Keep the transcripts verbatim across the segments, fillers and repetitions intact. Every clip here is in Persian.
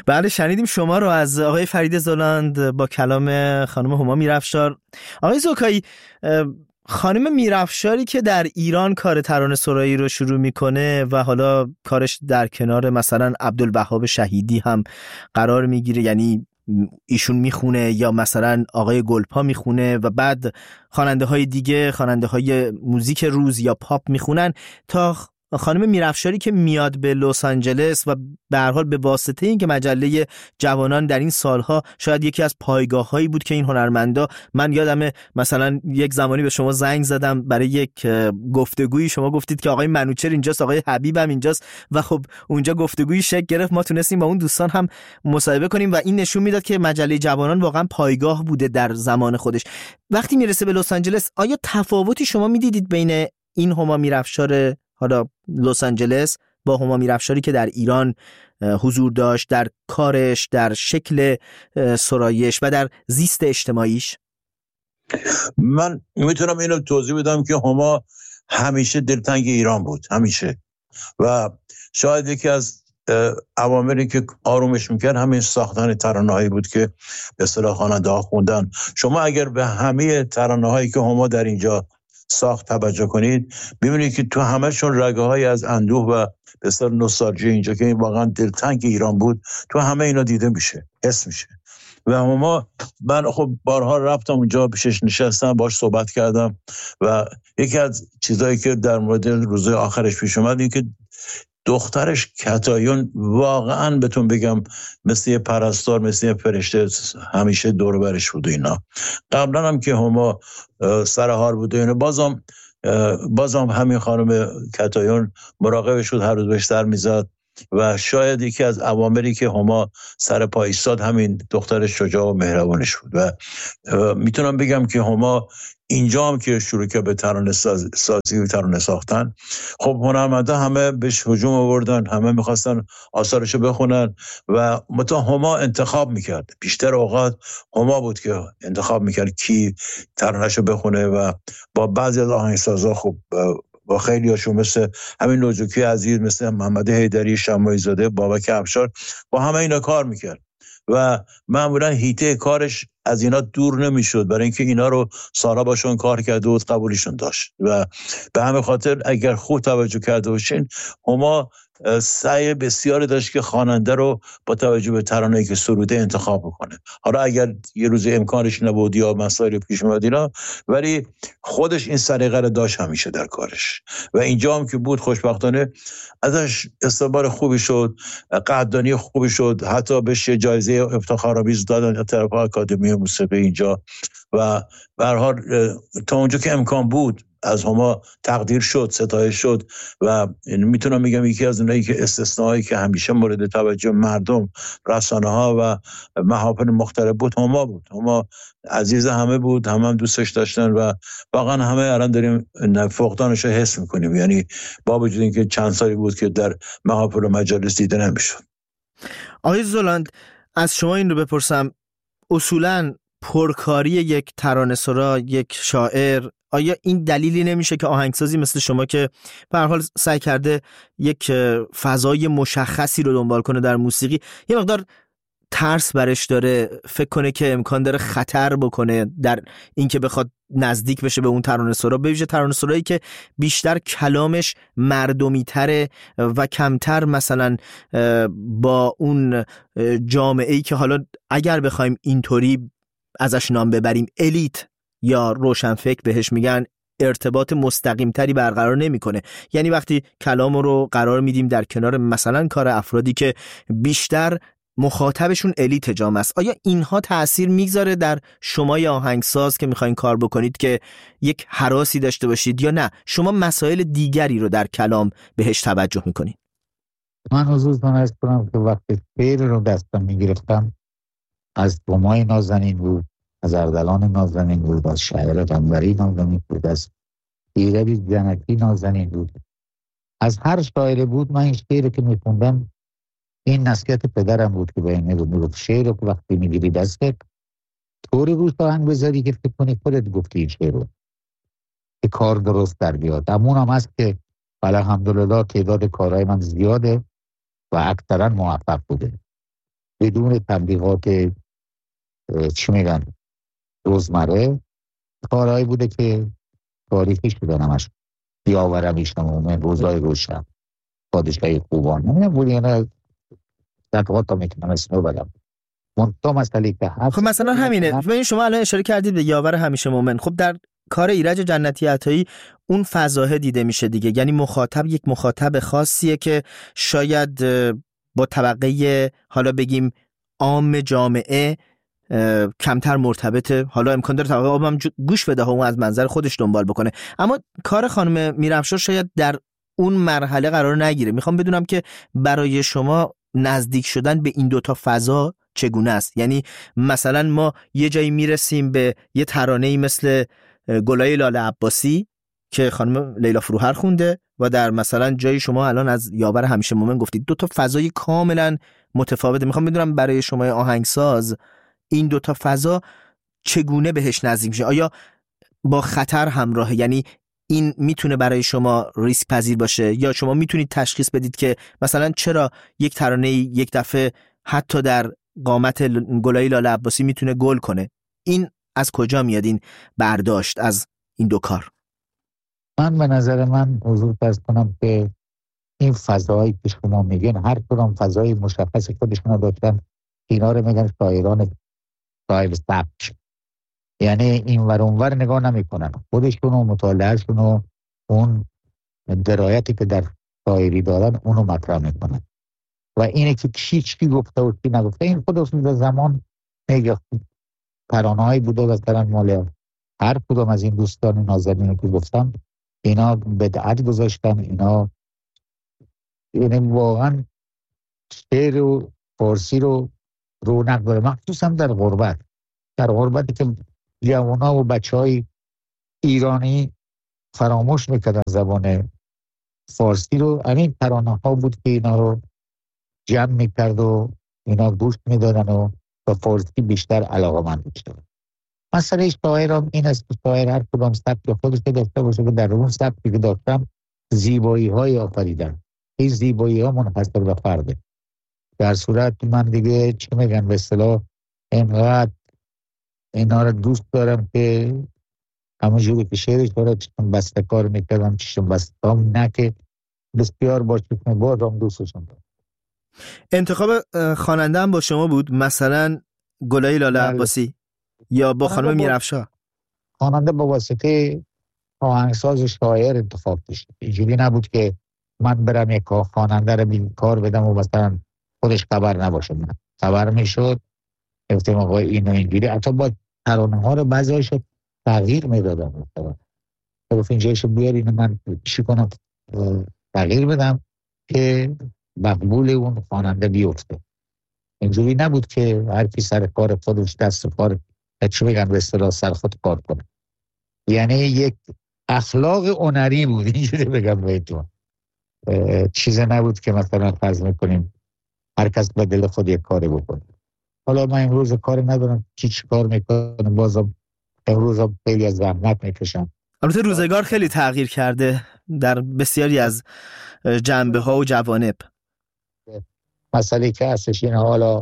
بله شنیدیم شما رو از آقای فرید زلاند با کلام خانم هما میرافشار. آقای زوکایی، خانم میرافشاری که در ایران کار ترانه سرایی رو شروع میکنه و حالا کارش در کنار مثلا عبدالوهاب شهیدی هم قرار میگیره، یعنی ایشون میخونه یا مثلا آقای گلپا میخونه و بعد خواننده های دیگه، خواننده های موزیک روز یا پاپ میخونن، تا خانم میرافشاری که میاد به لس آنجلس و به هر حال به واسطه این که مجله جوانان در این سالها شاید یکی از پایگاه‌هایی بود که این هنرمندا، من یادمه مثلا یک زمانی به شما زنگ زدم برای یک گفتگویی، شما گفتید که آقای منوچهر اینجاست، آقای حبیب هم اینجاست و خب اونجا گفتگویی شکل گرفت، ما تونستیم با اون دوستان هم مصاحبه کنیم و این نشون میداد که مجله جوانان واقعا پایگاه بوده در زمان خودش. وقتی میرسه به لس آنجلس، آیا تفاوتی شما میدیدید بین این هما میرافشار حالا لس آنجلس با هما میرافشاری که در ایران حضور داشت، در کارش، در شکل سرایش و در زیست اجتماعیش؟ من میتونم اینو توضیح بدم که هما همیشه دلتنگ ایران بود، همیشه، و شاید یکی از عواملی که آرومش میکرد همین ساختن ترانه‌هایی بود که به اصطلاح خواننده ها خوندن. شما اگر به همه ترانه‌هایی که هما در اینجا ساخت توجه کنید، ببینید که تو همه‌شون رگه‌های از اندوه و به اصطلاح نوستالژی اینجا که این واقعا دلتنگ ایران بود، تو همه اینا دیده میشه، حس میشه. و ما من خب بارها رفتم اونجا، پیشش نشستم، باهاش صحبت کردم و یکی از چیزایی که در مورد روزهای آخرش پیش اومد این که دخترش کتایون واقعا بهتون بگم مثل یه پرستار، مثل یه فرشته همیشه دور برش بود و اینا. قبلا هم که هما سرحال بود و اینا، بازم بازم همین خانم کتایون مراقبش بود، هر روز بهش سر میزد و شاید یکی از عواملی که هما سر پا ایستاد همین دختر شجاع و مهربانش بود. و میتونم بگم که هما اینجا هم که شروع که به ترانه ساز، سازی و ترانه ساختن، خب هنرمندا همه بهش هجوم آوردن، همه میخواستن آثارشو بخونن و متا هما انتخاب میکرد. بیشتر اوقات هما بود که انتخاب میکرد کی ترانهشو بخونه و با بعضی از آهنگسازا خب با خیلی هاشون مثل همین نوجوکی عزیز، مثل محمد حیدری، شماعی زاده، بابک افشار، با همه اینا کار میکرد و معمولا هیته کارش از اینا دور نمیشد، برای اینکه اینا رو سالها باشون کار کرده و قبولشون داشت. و به همین خاطر اگر خوب توجه کرده باشین، هما سعی بسیاری داشت که خواننده رو با توجه به ترانه‌ای که سروده انتخاب بکنه. حالا اگر یه روز امکانش نبود یا مسائل پیش اومد اینا، ولی خودش این سلیقه رو داشت همیشه در کارش و اینجا هم که بود خوشبختانه ازش استقبال خوبی شد، قدردانی خوبی شد، حتی بهش جایزه افتخارآمیز دادن از طرف آکادمی موسیقی اینجا و به هر حال تا اونجا که امکان بود از هما تقدیر شد، ستایش شد و میتونم میگم یکی از اونایی که استثنایی که همیشه مورد توجه مردم، رسانه ها و محافل مختلف بود، هما بود. هما عزیز همه بود، همه هم دوستش داشتن و واقعا همه الان داریم فقدانش رو حس میکنیم، یعنی با وجود اینکه چند سالی بود که در محافل و مجالس دیده نمیشد. آقای زلاند، از شما این رو بپرسم، اصولاً پرکاری یک ترانه‌سرا، یک شاعر، آیا این دلیلی نمیشه که آهنگسازی مثل شما که به هر حال سعی کرده یک فضای مشخصی رو دنبال کنه در موسیقی، یه مقدار ترس برش داره، فکر کنه که امکان داره خطر بکنه در اینکه بخواد نزدیک بشه به اون ترانه‌سرا، به ویژه ترانه‌سرایی که بیشتر کلامش مردمی تره و کمتر مثلا با اون جامعه‌ای که حالا اگر بخوایم اینطوری ازش نام ببریم الیت یا روشنفکر بهش میگن، ارتباط مستقیم تری برقرار نمیکنه. یعنی وقتی کلام رو قرار میدیم در کنار مثلا کار افرادی که بیشتر مخاطبشون الیت جامعه است، آیا اینها تأثیر میگذاره در شما یا آهنگساز که میخواین کار بکنید که یک هراسی داشته باشید، یا نه شما مسائل دیگری رو در کلام بهش توجه میکنید؟ من حضورتون عرض کنم که وقتی شعر رو دستم میگرفتم از بومای نازنین بود، از اردلان نازنین بود، از شاعر قنبری نازنین بود، از ایربی جنکی نازنین بود، از هر شاعر بود. من این شعر که میخوندم این نصیحت پدرم بود که به این میگفت شعر رو وقتی میگیری دستت طوری روش آهنگ بذاری که فکر کنی خودت گفتی این شعر رو که کار درست در بیاد. همون هم هست که الحمدلله تعداد کارهای من زیاده و اکثرا موفق بوده. بدون تبلیغات چی میگن روزمره، کارهایی بوده که تاریخی شده نمش. یاورم ایشم مومن، روزای روشن، پادشاهی خوبان، نمیدونم بودی یا نه دقیقات هم میکنم اسمو بدم. منطقه مسئله که هست خب مثلا همینه. ببین شما الان اشاره کردید به یاور همیشه مومن. خب در کار ایرج جنتی عطایی اون فضاه دیده میشه دیگه، یعنی مخاطب یک مخاطب خاصیه که شاید با طبقه حالا بگیم عام جامعه کمتر مرتبطه، حالا امکان داره طبقه عام هم گوش بده و از منظر خودش دنبال بکنه، اما کار خانم میرافشار شاید در اون مرحله قرار نگیره. میخوام بدونم که برای شما نزدیک شدن به این دوتا فضا چگونه است؟ یعنی مثلا ما یه جایی میرسیم به یه ترانه‌ای مثل گلای لاله عباسی که خانم لیلا فروهر خونده و در مثلا جایی شما الان از یاور همیشه مومن گفتید، دو تا فضای کاملا متفاوته. میخوام بدونم برای شما آهنگساز این دو تا فضا چگونه بهش نزدیک میشه؟ آیا با خطر همراهه؟ یعنی این میتونه برای شما ریسک پذیر باشه یا شما میتونید تشخیص بدید که مثلا چرا یک ترانه یک دفعه حتی در قامت گلای لاله عباسی میتونه گل کنه؟ این از کجا میاد این برداشت از این دو کار؟ من به نظر من حضور فرض کنم که این فضایی که شما میگین هر کدام فضای مشخص خودشون داشتن. اینا رو میگن شاعران شاعر سبک، یعنی این ور اون ور نگاه نمیکنن، خودشون و مطالعهشون و اون درایتی که در شاعری دارن اونو مطرح میکنن و اینه که چی چی گفته و چی نگفته این خودشون در زمان میگه. ترانه‌هایی بوده مثلا مال هر کدوم از این دوستان نازنین که گفتم، اینا بدعت گذاشتن، اینا یعنی واقعا شعر و فارسی رو رونق داره، مخصوصا در غربت. در غربتی که جوانا و بچهای ایرانی فراموش میکردن زبان فارسی رو، همین ترانه ها بود که اینا رو جمع میکرد و اینا گوش میدادن و به فارسی بیشتر علاقه‌مند میشدن. مسئله شاعر هم این است که شاعر هر کدام سبک خودش داشته باشه که در اون سبکی که داشتم زیبایی های آفریدن. این زیبایی ها منحصر به فرده. در صورت من دیگه چی میگن به اصطلاح اینقدر اینا رو دوست دارم که همونجوری که شعرش داره چشم بسته کار میکردم، چشم بسته هم نه که بسیار با چشم باز هم دوستشون دارم. انتخاب خواننده هم با شما بود؟ مثلا گلای لاله عباسی یا با خانم میرافشار؟ خواننده با واسطه آهنگساز شاعر انتخاب داشت. اینجوری نبود که من برم یک خواننده رو بین کار بدم و مثلا خودش خبر نباشه. من خبر میشد گفتم آقا اینو اینجوری، حتی با ترانه ها رو بعضی‌هاش تغییر میدادم. مثلا گفت اینجایشو بیار اینو من چی کنم تغییر بدم که مقبول اون خواننده بیفته. اینجوری نبود که هر کی سر کار خودش دست و کار چی میگن به اصطلاح سر خود کار کنه. یعنی یک اخلاق هنری بود، اینجوری بگم بهتون. چیز نبود که مثلا فرض میکنیم هر کس به دل خود یک کاری بکنه. حالا من امروز کاری ندارم چی چی کار میکنم، بازم امروز هم خیلی از زحمت میکشم. البته روزگار خیلی تغییر کرده در بسیاری از جنبه ها و جوانب. مسئله که هستش این حالا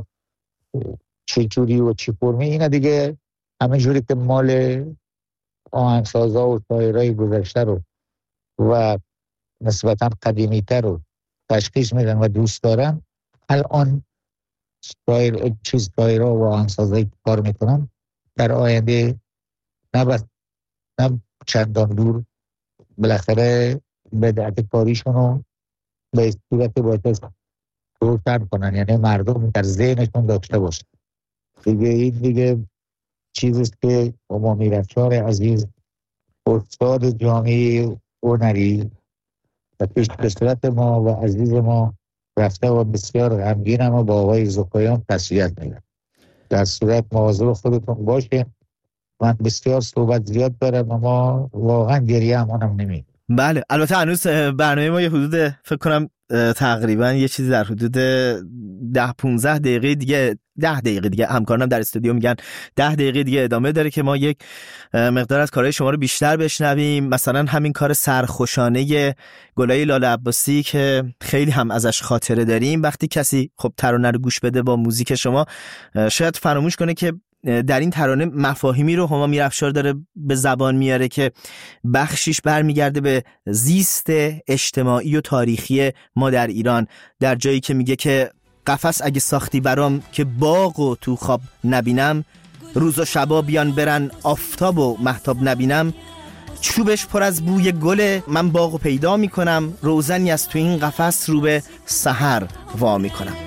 چی جوری و چی فرمی اینا دیگه همه جوری که مال آهنگسازا و شاعرای گذشته رو و نسبتا قدیمی تر رو تشخیص میدن و دوست دارن. الان شاعر چیز شاعرها و آهنگسازایی کار میکنن در آینده نه بس نه چندان دور بالاخره بدعت کاریشون رو به صورت باید روشن کنن، یعنی مردم در ذهنشون داشته باشن دیگه. این دیگه چیزیست که ما میرافشار عزیز استاد جامعه هنری و پیش به صورت ما و عزیز ما رفته و بسیار غمگینم و با آقای زکایان تسلیت میگم. در صورت مواظب خودتون باشه. من بسیار صحبت زیاد دارم اما واقعا گریه همونم نمیگم. بله البته هنوز برنامه ما یه حدود فکر کنم تقریبا یه چیزی در حدود ده پونزده دقیقه دیگه ده دقیقه دیگه، همکارانم در استودیو میگن ده دقیقه دیگه ادامه داره که ما یک مقدار از کارهای شما رو بیشتر بشنویم. مثلا همین کار سرخوشانه گلای لاله عباسی که خیلی هم ازش خاطره داریم. وقتی کسی خب ترانه رو گوش بده با موزیک شما، شاید فراموش کنه که در این ترانه مفاهیمی رو هما میرافشار داره به زبان میاره که بخشیش برمیگرده به زیست اجتماعی و تاریخی ما در ایران، در جایی که میگه که قفس اگه ساختی برام که باغ و تو خواب نبینم، روز و شبا بیان برن آفتاب و مهتاب نبینم، چوبش پر از بوی گل من باغو پیدا میکنم، روزنی از تو این قفس رو به سحر وا میکنم.